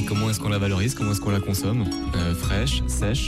comment est-ce qu'on la valorise, comment est-ce qu'on la consomme? Fraîche, sèche?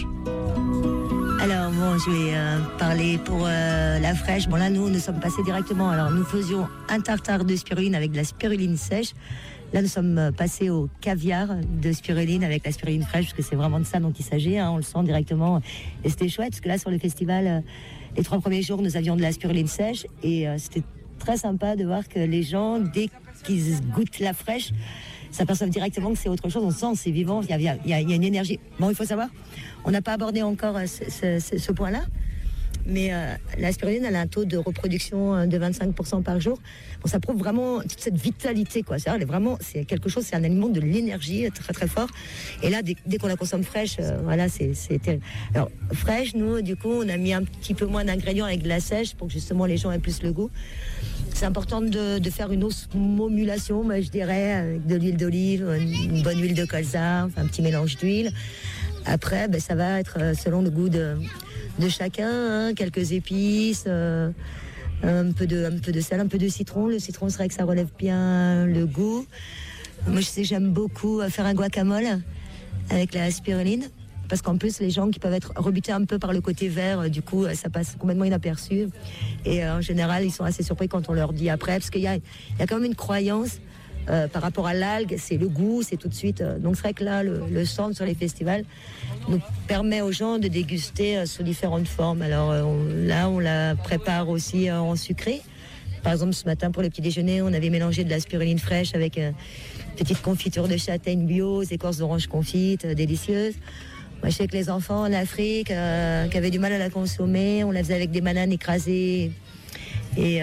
Alors bon, je vais parler pour la fraîche. Bon là, nous sommes passés directement. Alors nous faisions un tartare de spiruline avec de la spiruline sèche. Là, nous sommes passés au caviar de spiruline avec la spiruline fraîche, parce que c'est vraiment de ça dont il s'agit. On le sent directement. Et c'était chouette, parce que là, sur le festival, les 3 premiers jours, nous avions de la spiruline sèche. Et c'était très sympa de voir que les gens, dès qu'ils goûtent la fraîche, s'aperçoivent directement que c'est autre chose. On sent, c'est vivant, il y a une énergie. Bon, il faut savoir, on n'a pas abordé encore ce point-là. Mais la spiruline, elle a un taux de reproduction de 25% par jour. Bon, ça prouve vraiment toute cette vitalité, quoi. C'est quelque chose, c'est un aliment de l'énergie très très fort. Et là, dès qu'on la consomme fraîche, voilà, c'est terrible. Alors fraîche, nous, du coup, on a mis un petit peu moins d'ingrédients avec de la sèche pour que justement les gens aient plus le goût. C'est important de faire une osmomulation, moi je dirais, avec de l'huile d'olive, une bonne huile de colza, enfin, un petit mélange d'huile. Après, ça va être selon le goût de chacun, quelques épices, un peu de sel, un peu de citron. Le citron, c'est vrai que ça relève bien le goût. Moi, je sais, j'aime beaucoup faire un guacamole avec la spiruline, parce qu'en plus, les gens qui peuvent être rebutés un peu par le côté vert, du coup, ça passe complètement inaperçu. Et en général, ils sont assez surpris quand on leur dit après, parce qu'il y a quand même une croyance par rapport à l'algue, c'est le goût, c'est tout de suite. Donc c'est vrai que là, le stand sur les festivals nous permet aux gens de déguster sous différentes formes. Alors on la prépare aussi en sucré. Par exemple, ce matin, pour le petit déjeuner, on avait mélangé de la spiruline fraîche avec une petite confiture de châtaigne bio, écorces d'orange confites, délicieuse. Moi, je sais que les enfants en Afrique qui avaient du mal à la consommer, on la faisait avec des bananes écrasées et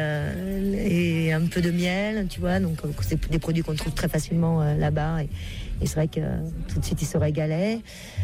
un peu de miel, tu vois. Donc, c'est des produits qu'on trouve très facilement là-bas. Et c'est vrai que tout de suite, ils se régalaient.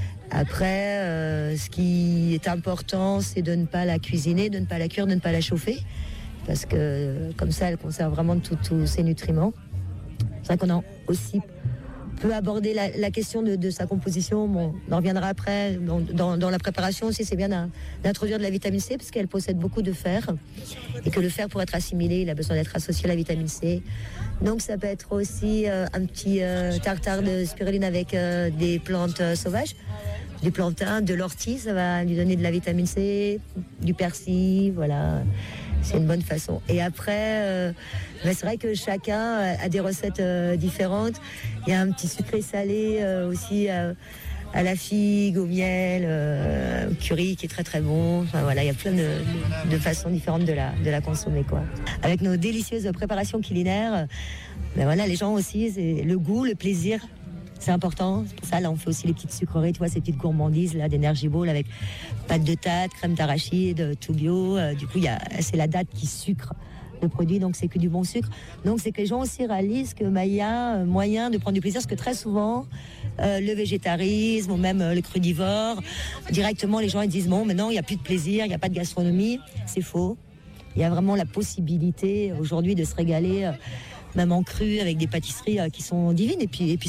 Après, ce qui est important, c'est de ne pas la cuisiner, de ne pas la cuire, de ne pas la chauffer. Parce que comme ça, elle conserve vraiment tous ses nutriments. C'est vrai qu'on a aussi peut aborder la question de sa composition. Bon, on en reviendra après. Dans la préparation aussi, c'est bien d'introduire de la vitamine C, parce qu'elle possède beaucoup de fer. Et que le fer, pour être assimilé, il a besoin d'être associé à la vitamine C. Donc ça peut être aussi un petit tartare de spiruline avec des plantes sauvages. Du plantain, de l'ortie, ça va lui donner de la vitamine C, du persil, voilà. C'est une bonne façon. Et après, c'est vrai que chacun a des recettes différentes. Il y a un petit sucré salé aussi à la figue, au miel, au curry qui est très très bon. Enfin voilà, il y a plein de façons différentes de la consommer, quoi. Avec nos délicieuses préparations culinaires, voilà, les gens aussi, c'est le goût, le plaisir. C'est important. C'est pour ça, là, on fait aussi les petites sucreries, tu vois, ces petites gourmandises, là, d'Energy Ball avec pâte de tarte, crème d'arachide, tout bio. Du coup, c'est la date qui sucre le produit, donc c'est que du bon sucre. Donc, c'est que les gens aussi réalisent qu'il y a moyen de prendre du plaisir, parce que très souvent, le végétarisme ou même le crudivore, directement, les gens ils disent, bon, maintenant, il n'y a plus de plaisir, il n'y a pas de gastronomie. C'est faux. Il y a vraiment la possibilité, aujourd'hui, de se régaler, même en cru, avec des pâtisseries qui sont divines. Et puis